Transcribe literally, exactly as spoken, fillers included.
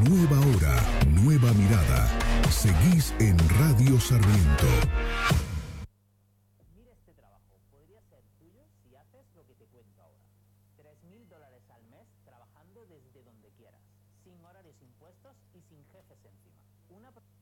Nueva hora, nueva mirada. Seguís en Radio Sarmiento. Mira este trabajo, podría ser tuyo si haces lo que te cuento ahora. Tres mil dólares al mes trabajando desde donde quieras, sin horarios impuestos y sin jefes encima. Una